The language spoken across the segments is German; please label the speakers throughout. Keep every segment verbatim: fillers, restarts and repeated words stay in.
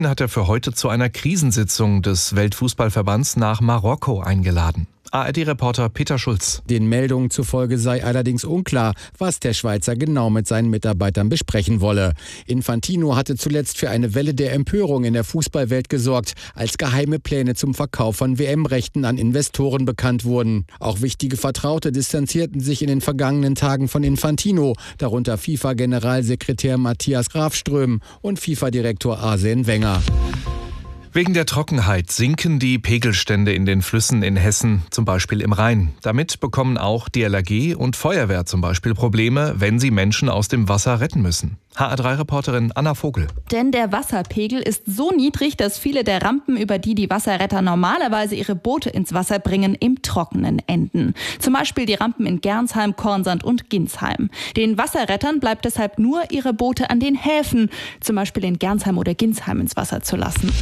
Speaker 1: hat er für heute zu einer Krisensitzung des Weltfußballverbands nach Marokko eingeladen. A R D-Reporter Peter Schulz.
Speaker 2: Den Meldungen zufolge sei allerdings unklar, was der Schweizer genau mit seinen Mitarbeitern besprechen wolle. Infantino hatte zuletzt für eine Welle der Empörung in der Fußballwelt gesorgt, als geheime Pläne zum Verkauf von W M-Rechten an Investoren bekannt wurden. Auch wichtige Vertraute distanzierten sich in den vergangenen Tagen von Infantino, darunter FIFA-Generalsekretär Matthias Grafström und FIFA-Direktor Arsene Wenger.
Speaker 1: Wegen der Trockenheit sinken die Pegelstände in den Flüssen in Hessen, zum Beispiel im Rhein. Damit bekommen auch D L R G und Feuerwehr zum Beispiel Probleme, wenn sie Menschen aus dem Wasser retten müssen. H R drei Reporterin Anna Vogel.
Speaker 3: Denn der Wasserpegel ist so niedrig, dass viele der Rampen, über die die Wasserretter normalerweise ihre Boote ins Wasser bringen, im Trockenen enden. Zum Beispiel die Rampen in Gernsheim, Kornsand und Ginsheim. Den Wasserrettern bleibt deshalb nur, ihre Boote an den Häfen, zum Beispiel in Gernsheim oder Ginsheim, ins Wasser zu lassen.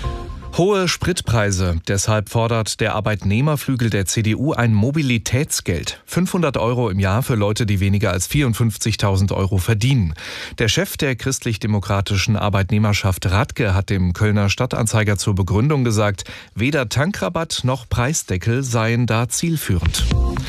Speaker 1: Hohe Spritpreise. Deshalb fordert der Arbeitnehmerflügel der C D U ein Mobilitätsgeld. fünfhundert Euro im Jahr für Leute, die weniger als vierundfünfzigtausend Euro verdienen. Der Chef der christlich-demokratischen Arbeitnehmerschaft Radke hat dem Kölner Stadtanzeiger zur Begründung gesagt, weder Tankrabatt noch Preisdeckel seien da zielführend.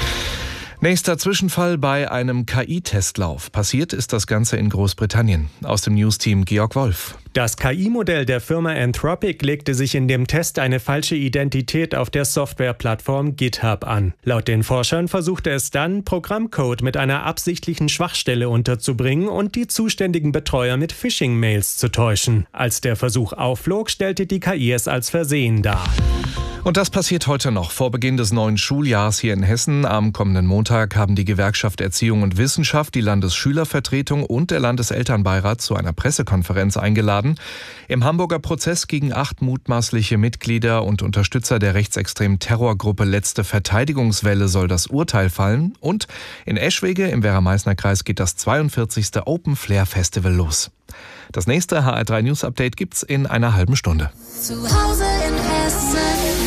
Speaker 1: Nächster Zwischenfall bei einem K I-Testlauf. Passiert ist das Ganze in Großbritannien. Aus dem Newsteam Georg Wolf.
Speaker 4: Das K I-Modell der Firma Anthropic legte sich in dem Test eine falsche Identität auf der Softwareplattform GitHub an. Laut den Forschern versuchte es dann, Programmcode mit einer absichtlichen Schwachstelle unterzubringen und die zuständigen Betreuer mit Phishing-Mails zu täuschen. Als der Versuch aufflog, stellte die K I es als Versehen dar.
Speaker 1: Und das passiert heute noch. Vor Beginn des neuen Schuljahrs hier in Hessen am kommenden Montag haben die Gewerkschaft Erziehung und Wissenschaft, die Landesschülervertretung und der Landeselternbeirat zu einer Pressekonferenz eingeladen. Im Hamburger Prozess gegen acht mutmaßliche Mitglieder und Unterstützer der rechtsextremen Terrorgruppe Letzte Verteidigungswelle soll das Urteil fallen. Und in Eschwege im Werra-Meißner-Kreis geht das zweiundvierzigste Open Flair Festival los. Das nächste H R drei News Update gibt's in einer halben Stunde.
Speaker 5: Zu Hause in Hessen.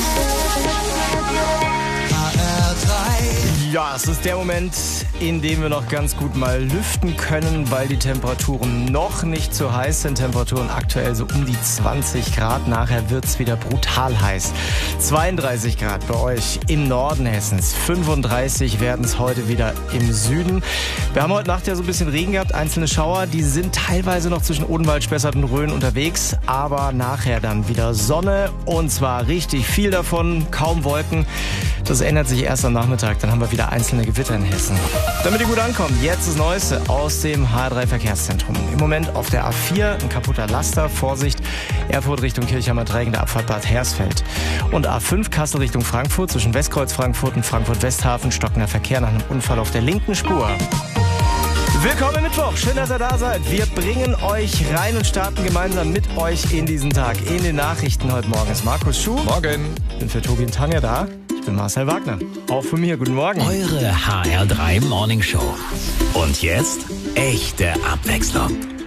Speaker 6: Ja, es ist der Moment, in dem wir noch ganz gut mal lüften können, weil die Temperaturen noch nicht so heiß sind. Temperaturen aktuell so um die zwanzig Grad. Nachher wird's wieder brutal heiß. zweiunddreißig Grad bei euch im Norden Hessens. fünfunddreißig werden es heute wieder im Süden. Wir haben heute Nacht ja so ein bisschen Regen gehabt, einzelne Schauer. Die sind teilweise noch zwischen Odenwald, Spessart und Rhön unterwegs. Aber nachher dann wieder Sonne und zwar richtig viel davon, kaum Wolken. Das ändert sich erst am Nachmittag. Dann haben wir wieder einzelne Gewitter in Hessen. Damit ihr gut ankommt, jetzt das Neueste aus dem H R drei Verkehrszentrum. Im Moment auf der A vier ein kaputter Laster. Vorsicht, Erfurt Richtung Kirchheimer Dreieck in der Abfahrt Bad Hersfeld. Und A fünf Kassel Richtung Frankfurt zwischen Westkreuz Frankfurt und Frankfurt-Westhafen. Stockender Verkehr nach einem Unfall auf der linken Spur. Willkommen Mittwoch, schön, dass ihr da seid. Wir bringen euch rein und starten gemeinsam mit euch in diesen Tag. In den Nachrichten heute Morgen ist Markus Schuh.
Speaker 1: Morgen.
Speaker 6: Ich bin für Tobi und Tanja da. Ich bin Marcel Wagner. Auch von mir, guten Morgen.
Speaker 7: Eure H R drei Morning Show. Und jetzt echte Abwechslung.